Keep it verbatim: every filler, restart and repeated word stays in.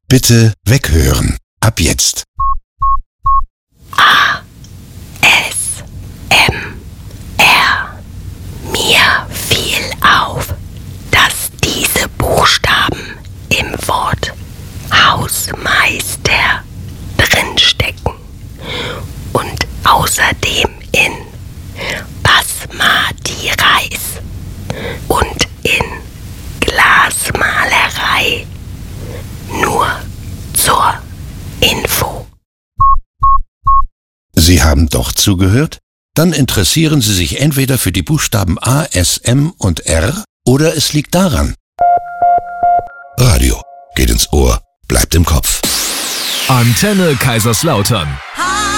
Bitte weghören. Ab jetzt. A. S. M. R. Mir fiel auf, dass diese Buchstaben im Wort Hausmeister drinstecken und außerdem in Basmati Reis und in Glasmalerei. Nur zur Info. Sie haben doch zugehört? Dann interessieren Sie sich entweder für die Buchstaben A, S, M und R oder es liegt daran. Radio geht ins Ohr, bleibt im Kopf. Antenne Kaiserslautern.